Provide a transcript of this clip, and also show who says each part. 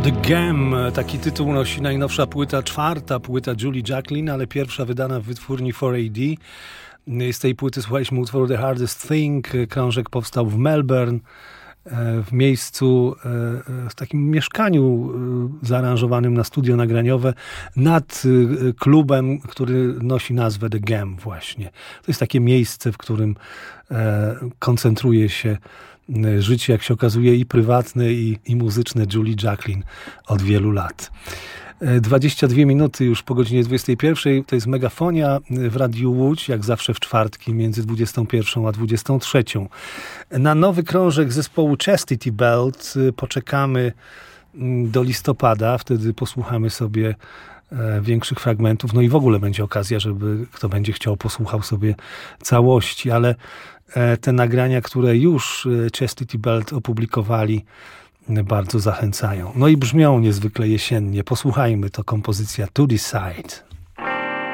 Speaker 1: The Gem, taki tytuł nosi najnowsza płyta, czwarta płyta Julie Jacklin, ale pierwsza wydana w wytwórni 4AD. Z tej płyty słuchaliśmy utworu The Hardest Thing. Krążek powstał w Melbourne, w miejscu, w takim mieszkaniu zaaranżowanym na studio nagraniowe nad klubem, który nosi nazwę The Gem właśnie. To jest takie miejsce, w którym koncentruje się życie, jak się okazuje, i prywatne, i muzyczne Julie Jacklin od wielu lat. 22 minuty już po godzinie 21. To jest Megafonia w Radiu Łódź, jak zawsze w czwartki między 21 a 23. Na nowy krążek zespołu Chastity Belt poczekamy do listopada. Wtedy posłuchamy sobie większych fragmentów. No i w ogóle będzie okazja, żeby kto będzie chciał, posłuchał sobie całości, ale te nagrania, które już Chastity Belt opublikowali, bardzo zachęcają. No i brzmią niezwykle jesiennie. Posłuchajmy, to kompozycja To Decide.